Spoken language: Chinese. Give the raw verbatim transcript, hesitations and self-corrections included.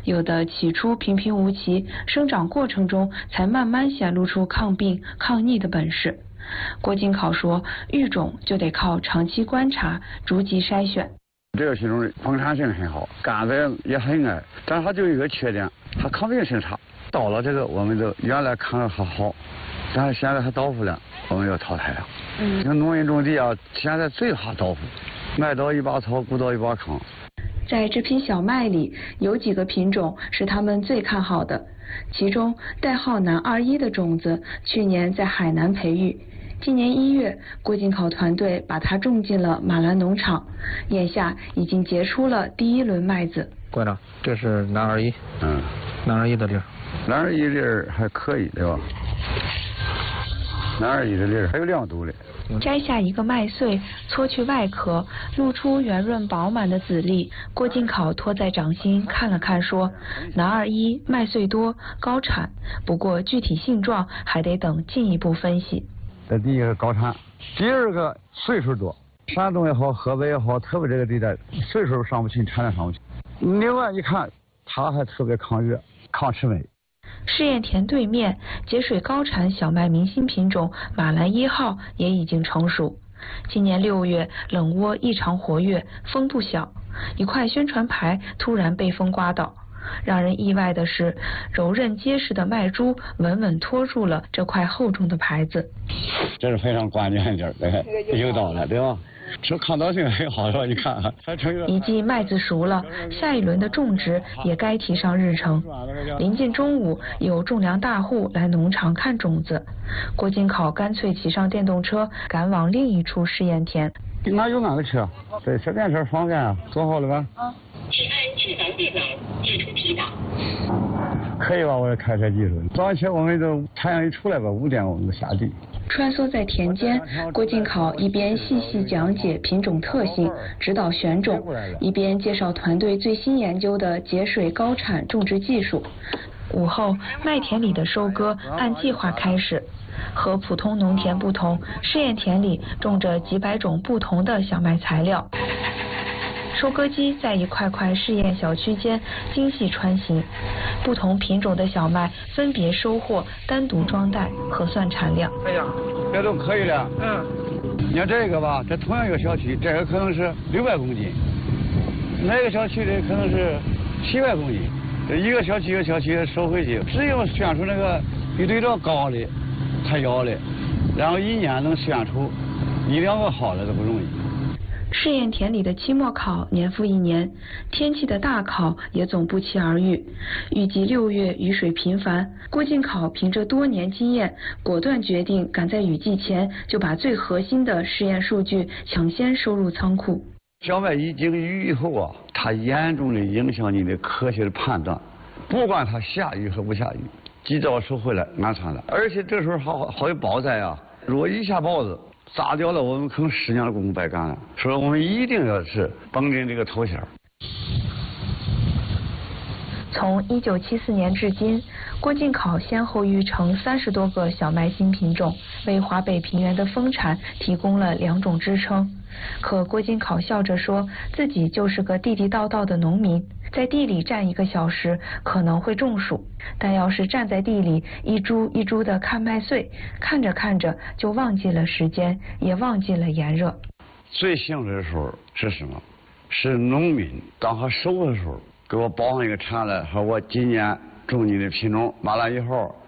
有的起初平平无奇，生长过程中才慢慢显露出抗病抗逆的本事。郭金考说，育种就得靠长期观察，逐级筛选。 这个品种丰产性很好，杆子也很矮，但是它就有一个缺点，它抗病性差。到了这个，我们就原来看着还好，但是现在还倒伏了，我们要淘汰了。嗯，像农民种地啊，现在最怕倒伏，麦倒一把草，谷倒一把糠。 在这批小麦里，有几个品种是他们最看好的，其中代号南二一的种子，去年在海南培育。今年一月，郭金考团队把它种进了马兰农场，眼下已经结出了第一轮麦子。 馆长，这是南二一，嗯，南二一的粒儿， 南二一粒儿还可以，对吧？南二一的粒儿还有亮度嘞。 摘下一个麦穗，搓去外壳，露出圆润饱满的籽粒。郭金考托在掌心看了看，说：“南二一麦穗多，高产，不过具体性状还得等进一步分析。” 这第一个高产，第二个岁数多，山东也好，河北也好，特别这个地带岁数上不去，产量上不去。另外一看，它还特别抗热、抗吃霉。 试验田对面节水高产小麦明星品种马兰一号也已经成熟。今年六月，冷涡异常活跃，风不小，一块宣传牌突然被风刮倒。让人意外的是，柔韧结实的麦株稳稳托住了这块厚重的牌子。 这是非常关键的地儿，对，有道了，对吧？说抗倒性很好，是吧？你看，还成一季麦子熟了，下一轮的种植也该提上日程。临近中午，有种粮大户来农场看种子，郭金考干脆骑上电动车，赶往另一处试验田。 哪有哪个车？对，小电车方便啊，做好了吧？ 啊。请按智能电脑解除提档。 可以吧？我的开车技术。早上起我们都太阳一出来吧，五点我们就下地。 穿梭在田间，郭金考一边细细讲解品种特性，指导选种，一边介绍团队最新研究的节水高产种植技术。午后，麦田里的收割按计划开始。和普通农田不同，试验田里种着几百种不同的小麦材料。收割机在一块块试验小区间精细穿行，不同品种的小麦分别收获，单独装袋核算产量。 哎呀，这都可以了。嗯，你看这个吧，这同样一个小区，这个可能是六百公斤，那个小区的可能是七百公斤。这一个小区一个小区收回去，只有选出那个比对照高的才要的，然后一年能选出一两个好的都不容易。 试验田里的期末考年复一年，天气的大考也总不期而遇。预计六月雨水频繁，郭金考凭着多年经验，果断决定赶在雨季前就把最核心的试验数据抢先收入仓库。 小麦一经雨以后啊，它严重的影响你的科学的判断，不管它下雨和不下雨，及早收回来安全了。而且这时候好好有雹灾啊，如果一下雹子砸掉了，我们可能十年的功夫白干了。所以我们一定要是绷紧这个头衔。 从一九七四年至今，郭金考先后育成三十多个小麦新品种，为华北平原的丰产提供了两种支撑。可郭金考笑着说，自己就是个地地道道的农民，在地里站一个小时可能会中暑，但要是站在地里一株一株的看麦穗，看着看着就忘记了时间，也忘记了炎热。 最幸福的时候是什么？是农民当他收的时候给我报上一个产来，说我今年种你的品种马兰一号，